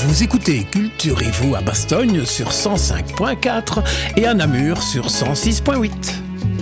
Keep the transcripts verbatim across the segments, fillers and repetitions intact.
Vous écoutez Culturez-vous à Bastogne sur cent cinq virgule quatre et à Namur sur cent six virgule huit.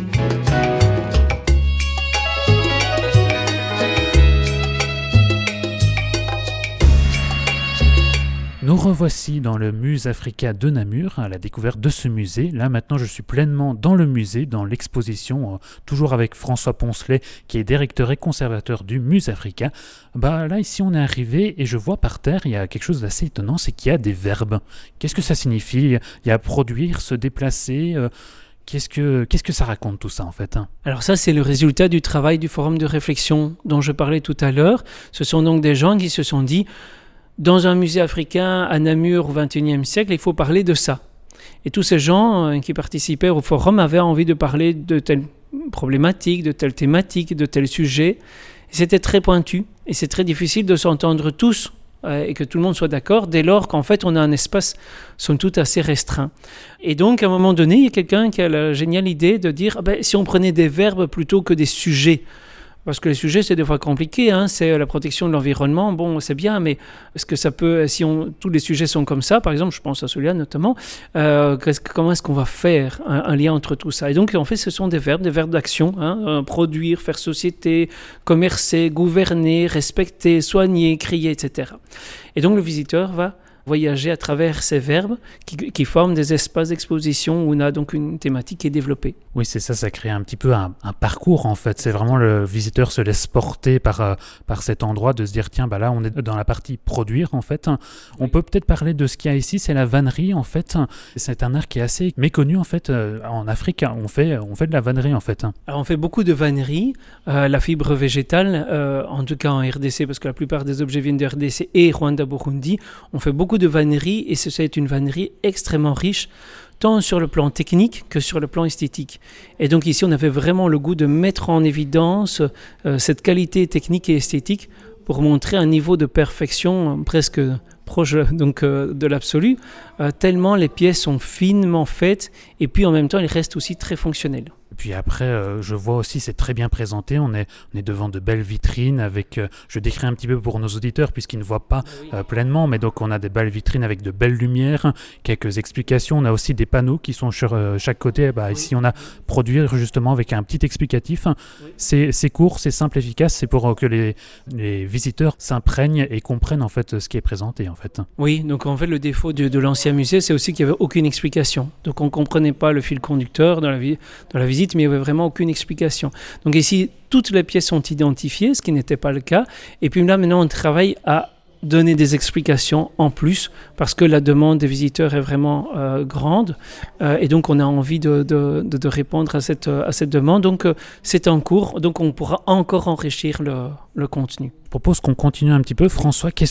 Nous revoici dans le Musafrika de Namur, à la découverte de ce musée. Là, maintenant, je suis pleinement dans le musée, dans l'exposition, euh, toujours avec François Poncelet, qui est directeur et conservateur du Musafrika. Bah, là, ici, on est arrivé et je vois par terre, il y a quelque chose d'assez étonnant, c'est qu'il y a des verbes. Qu'est-ce que ça signifie ? Il y a produire, se déplacer... Euh, Qu'est-ce que, qu'est-ce que ça raconte tout ça en fait hein ? Alors ça, c'est le résultat du travail du forum de réflexion dont je parlais tout à l'heure. Ce sont donc des gens qui se sont dit, dans un musée africain à Namur au vingt et unième siècle, il faut parler de ça. Et tous ces gens euh, qui participaient au forum avaient envie de parler de telle problématique, de telle thématique, de tel sujet. Et c'était très pointu et c'est très difficile de s'entendre tous et que tout le monde soit d'accord, dès lors qu'en fait on a un espace somme toute assez restreint. Et donc à un moment donné, il y a quelqu'un qui a la géniale idée de dire ah ben, si on prenait des verbes plutôt que des sujets, parce que les sujets c'est des fois compliqué, hein, c'est la protection de l'environnement, bon c'est bien, mais est-ce que ça peut, si on, tous les sujets sont comme ça, par exemple je pense à celui-là notamment, euh, comment est-ce qu'on va faire un, un lien entre tout ça ? Et donc en fait ce sont des verbes, des verbes d'action, hein, euh, produire, faire société, commercer, gouverner, respecter, soigner, crier, et cetera. Et donc le visiteur va voyager à travers ces verbes qui, qui forment des espaces d'exposition où on a donc une thématique qui est développée. Oui, c'est ça, ça crée un petit peu un, un parcours en fait. C'est vraiment le visiteur se laisse porter par, euh, par cet endroit, de se dire tiens, bah là on est dans la partie produire en fait. On peut peut-être parler de ce qu'il y a ici, c'est la vannerie en fait. C'est un art qui est assez méconnu en fait euh, en Afrique. On fait, on fait de la vannerie en fait. Alors on fait beaucoup de vannerie, euh, la fibre végétale, euh, en tout cas en R D C, parce que la plupart des objets viennent de R D C et Rwanda-Burundi. On fait beaucoup de vannerie et c'est une vannerie extrêmement riche tant sur le plan technique que sur le plan esthétique. Et donc ici on avait vraiment le goût de mettre en évidence euh, cette qualité technique et esthétique pour montrer un niveau de perfection euh, presque proche donc, euh, de l'absolu, euh, tellement les pièces sont finement faites et puis en même temps elles restent aussi très fonctionnelles. Puis après, euh, je vois aussi, c'est très bien présenté, on est, on est devant de belles vitrines avec, euh, je décris un petit peu pour nos auditeurs puisqu'ils ne voient pas euh, pleinement, mais donc on a des belles vitrines avec de belles lumières, quelques explications, on a aussi des panneaux qui sont sur euh, chaque côté, bah, ici on a produire justement avec un petit explicatif, c'est, c'est court, c'est simple, efficace, c'est pour euh, que les, les visiteurs s'imprègnent et comprennent en fait ce qui est présenté en fait. Oui, donc en fait le défaut de, de l'ancien musée, c'est aussi qu'il n'y avait aucune explication, donc on ne comprenait pas le fil conducteur dans la, vi- dans la visite, mais il n'y avait vraiment aucune explication. Donc ici, toutes les pièces sont identifiées, ce qui n'était pas le cas. Et puis là, maintenant, on travaille à donner des explications en plus, parce que la demande des visiteurs est vraiment euh, grande. Euh, et donc, on a envie de, de, de, de répondre à cette, à cette demande. Donc, euh, c'est en cours. Donc, on pourra encore enrichir le, le contenu. Je propose qu'on continue un petit peu. François, qu'est-ce